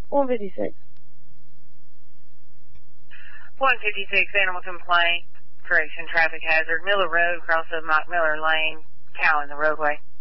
156. 156, animal complaint, correction, traffic hazard, Miller Road, cross of Mike Miller Lane, cow in the roadway.